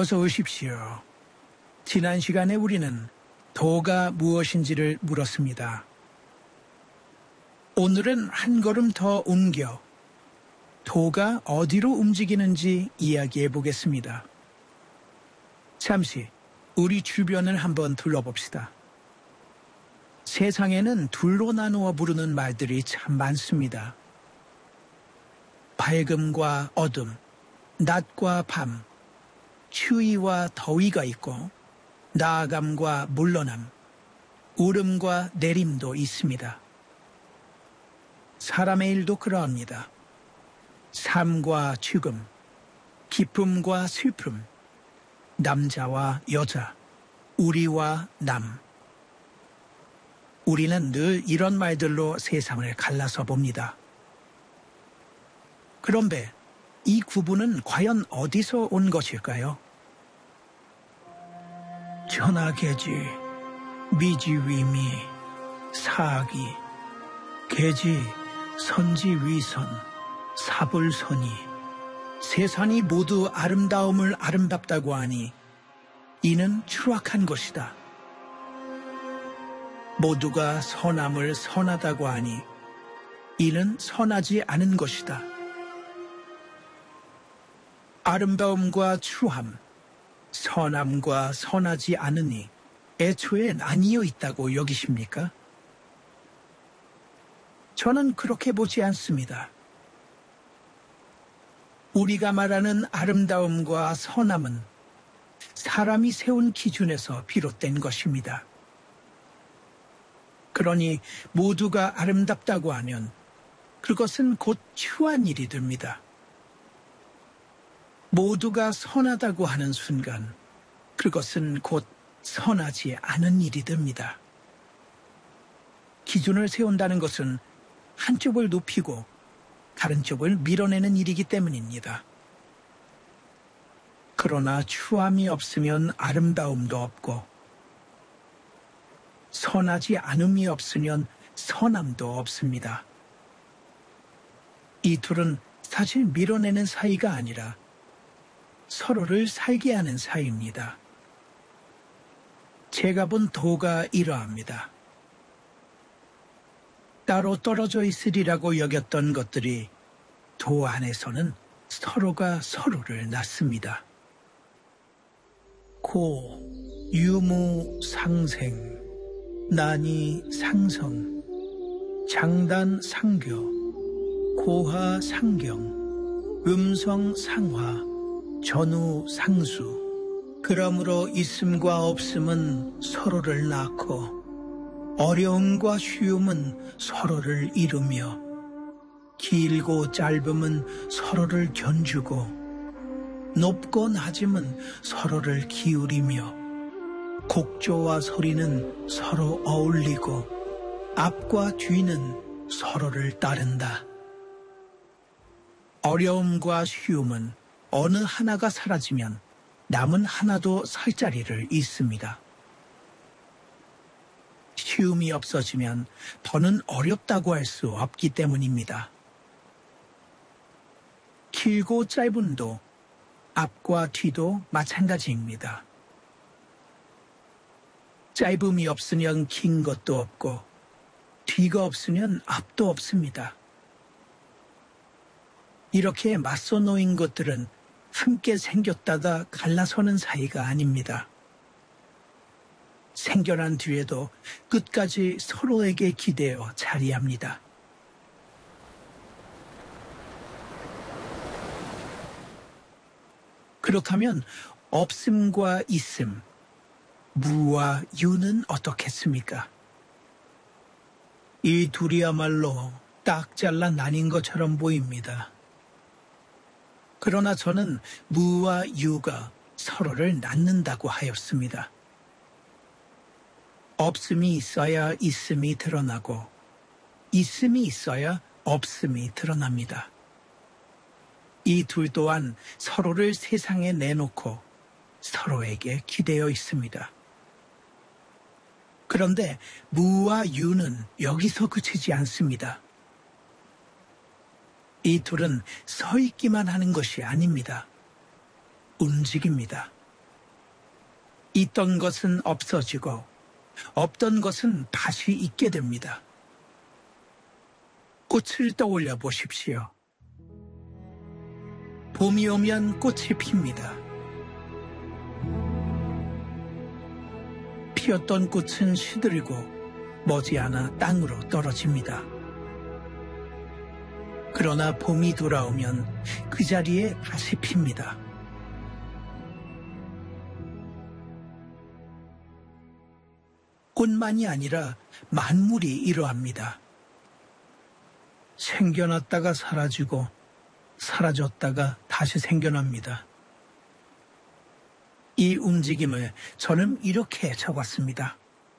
어서 오십시오. 지난 시간에 우리는 도가 무엇인지를 물었습니다. 오늘은 한 걸음 더 옮겨 도가 어디로 움직이는지 이야기해 보겠습니다. 잠시 우리 주변을 한번 둘러봅시다. 세상에는 둘로 나누어 부르는 말들이 참 많습니다. 밝음과 어둠, 낮과 밤, 추위와 더위가 있고 나아감과 물러남, 오름과 내림도 있습니다. 사람의 일도 그러합니다. 삶과 죽음, 기쁨과 슬픔, 남자와 여자, 우리와 남. 우리는 늘 이런 말들로 세상을 갈라서 봅니다. 그런데 이 구분은 과연 어디서 온 것일까요? 전하계지, 미지위미, 사기, 계지, 선지위선, 사불선이, 세상이 모두 아름다움을 아름답다고 하니 이는 추악한 것이다. 모두가 선함을 선하다고 하니 이는 선하지 않은 것이다. 아름다움과 추함, 선함과 선하지 않으니 애초에 나뉘어 있다고 여기십니까? 저는 그렇게 보지 않습니다. 우리가 말하는 아름다움과 선함은 사람이 세운 기준에서 비롯된 것입니다. 그러니 모두가 아름답다고 하면 그것은 곧 추한 일이 됩니다. 모두가 선하다고 하는 순간 그것은 곧 선하지 않은 일이 됩니다. 기준을 세운다는 것은 한쪽을 높이고 다른 쪽을 밀어내는 일이기 때문입니다. 그러나 추함이 없으면 아름다움도 없고 선하지 않음이 없으면 선함도 없습니다. 이 둘은 사실 밀어내는 사이가 아니라 서로를 살게 하는 사이입니다. 제가 본 도가 이러합니다. 따로 떨어져 있으리라고 여겼던 것들이 도 안에서는 서로가 서로를 낳습니다. 고, 유무, 상생, 난이, 상성, 장단, 상교, 고하, 상경, 음성, 상화, 전후, 상수. 그러므로 있음과 없음은 서로를 낳고 어려움과 쉬움은 서로를 이루며 길고 짧음은 서로를 견주고 높고 낮음은 서로를 기울이며 곡조와 소리는 서로 어울리고 앞과 뒤는 서로를 따른다. 어려움과 쉬움은 어느 하나가 사라지면 남은 하나도 설 자리를 잇습니다. 쉬움이 없어지면 더는 어렵다고 할 수 없기 때문입니다. 길고 짧음도 앞과 뒤도 마찬가지입니다. 짧음이 없으면 긴 것도 없고 뒤가 없으면 앞도 없습니다. 이렇게 맞서 놓인 것들은 함께 생겼다가 갈라서는 사이가 아닙니다. 생겨난 뒤에도 끝까지 서로에게 기대어 자리합니다. 그렇다면 없음과 있음, 무와 유는 어떻겠습니까? 이 둘이야말로 딱 잘라 나뉜 것처럼 보입니다. 그러나 저는 무와 유가 서로를 낳는다고 하였습니다. 없음이 있어야 있음이 드러나고 있음이 있어야 없음이 드러납니다. 이 둘 또한 서로를 세상에 내놓고 서로에게 기대어 있습니다. 그런데 무와 유는 여기서 그치지 않습니다. 이 둘은 서 있기만 하는 것이 아닙니다. 움직입니다. 있던 것은 없어지고 없던 것은 다시 있게 됩니다. 꽃을 떠올려 보십시오. 봄이 오면 꽃이 핍니다. 피었던 꽃은 시들고 머지않아 땅으로 떨어집니다. 그러나 봄이 돌아오면 그 자리에 다시 핍니다. 꽃만이 아니라 만물이 이러합니다. 생겨났다가 사라지고 사라졌다가 다시 생겨납니다. 이 움직임을 저는 이렇게 적었습니다.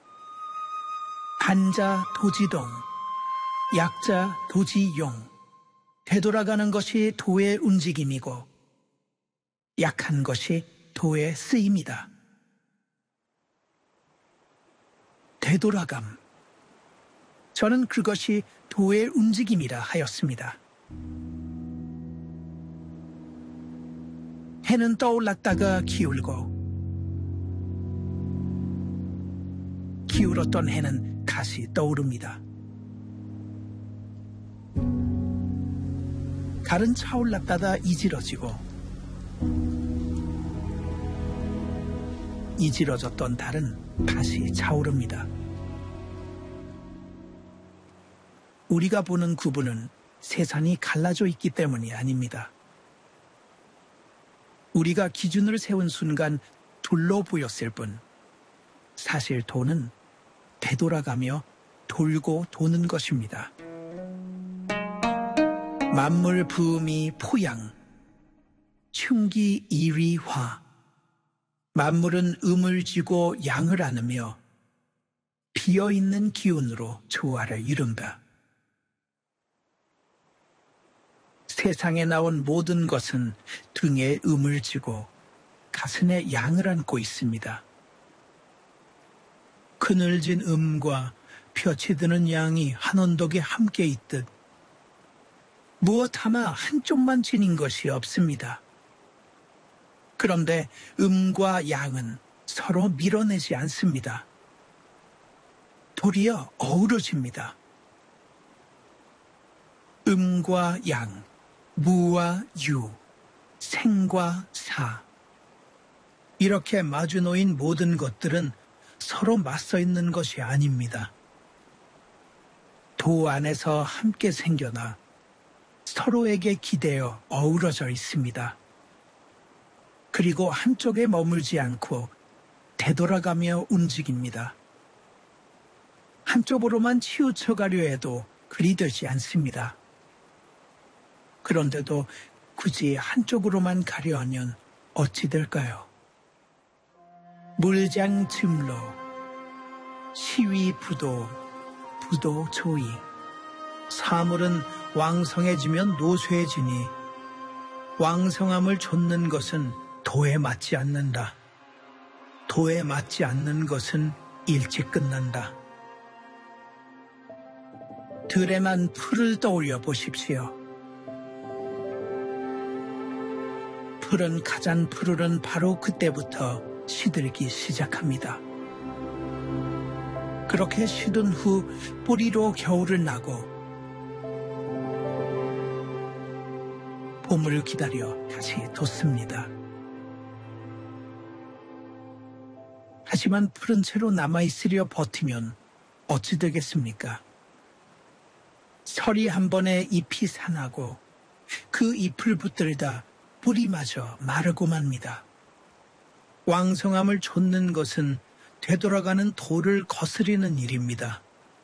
한자 도지동, 약자 도지용. 되돌아가는 것이 도의 움직임이고 약한 것이 도의 쓰임이다. 되돌아감. 저는 그것이 도의 움직임이라 하였습니다. 해는 떠올랐다가 기울고 기울었던 해는 다시 떠오릅니다. 달은 차올랐다가 이지러지고 이지러졌던 달은 다시 차오릅니다. 우리가 보는 구분은 세상이 갈라져 있기 때문이 아닙니다. 우리가 기준을 세운 순간 둘로 보였을 뿐 사실 도는 되돌아가며 돌고 도는 것입니다. 만물 부음이 포양, 흉기 이리화. 만물은 음을 쥐고 양을 안으며 비어있는 기운으로 조화를 이룬다. 세상에 나온 모든 것은 등에 음을 쥐고 가슴에 양을 안고 있습니다. 그늘진 음과 벼치드는 양이 한 언덕에 함께 있듯 무엇 하나 한쪽만 지닌 것이 없습니다. 그런데 음과 양은 서로 밀어내지 않습니다. 도리어 어우러집니다. 음과 양, 무와 유, 생과 사. 이렇게 마주 놓인 모든 것들은 서로 맞서 있는 것이 아닙니다. 도 안에서 함께 생겨나 서로에게 기대어 어우러져 있습니다. 그리고 한쪽에 머물지 않고 되돌아가며 움직입니다. 한쪽으로만 치우쳐가려 해도 그리 되지 않습니다. 그런데도 굳이 한쪽으로만 가려 하면 어찌 될까요? 물장증로, 시위부도, 부도조이. 사물은 왕성해지면 노쇠해지니 왕성함을 좇는 것은 도에 맞지 않는다. 도에 맞지 않는 것은 일찍 끝난다. 들에만 풀을 떠올려 보십시오. 풀은 가장 푸르른 바로 그때부터 시들기 시작합니다. 그렇게 시든 후 뿌리로 겨울을 나고 봄을 기다려 다시 돋습니다. 하지만 푸른 채로 남아있으려 버티면 어찌 되겠습니까? 설이 한 번에 잎이 산하고 그 잎을 붙들다 뿌리마저 마르고 맙니다. 왕성함을 좇는 것은 되돌아가는 도를 거스리는 일입니다.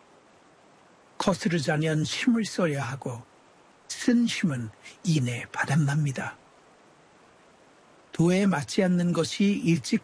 거스르자면 힘을 써야 하고 쓴 힘은 이내 바닥납니다. 도에 맞지 않는 것이 일찍